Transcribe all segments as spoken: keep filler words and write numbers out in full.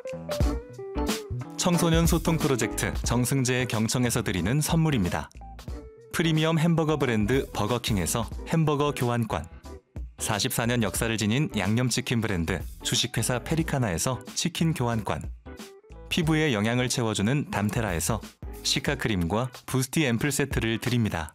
청소년 소통 프로젝트 정승재의 경청에서 드리는 선물입니다. 프리미엄 햄버거 브랜드 버거킹에서 햄버거 교환권, 사십사 년 역사를 지닌 양념치킨 브랜드 주식회사 페리카나에서 치킨 교환권, 피부에 영양을 채워주는 담테라에서 시카크림과 부스티 앰플 세트를 드립니다.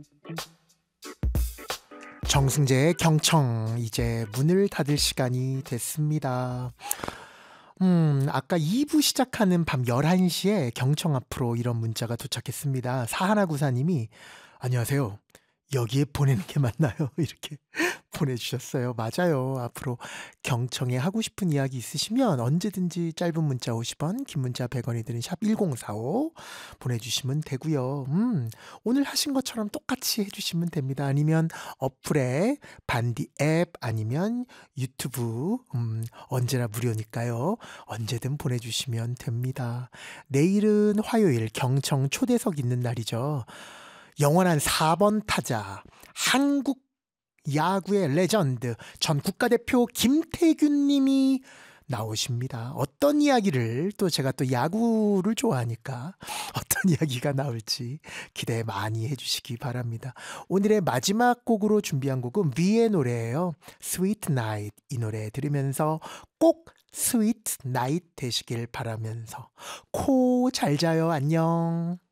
정승재의 경청, 이제 문을 닫을 시간이 됐습니다. 음, 아까 이 부 시작하는 밤 열한 시에 경청 앞으로 이런 문자가 도착했습니다. 사하나구사님이 안녕하세요. 여기에 보내는 게 맞나요? 이렇게 보내주셨어요. 맞아요. 앞으로 경청에 하고 싶은 이야기 있으시면 언제든지 짧은 문자 오십 원, 긴 문자 백 원이 드는 샵 일공사오 보내주시면 되고요. 음, 오늘 하신 것처럼 똑같이 해주시면 됩니다. 아니면 어플에 반디 앱 아니면 유튜브, 음, 언제나 무료니까요. 언제든 보내주시면 됩니다. 내일은 화요일 경청 초대석 있는 날이죠. 영원한 사 번 타자, 한국 야구의 레전드, 전 국가대표 김태균 님이 나오십니다. 어떤 이야기를, 또 제가 또 야구를 좋아하니까 어떤 이야기가 나올지 기대 많이 해주시기 바랍니다. 오늘의 마지막 곡으로 준비한 곡은 V의 노래예요. Sweet Night. 이 노래 들으면서 꼭 Sweet Night 되시길 바라면서 코 잘 자요. 안녕.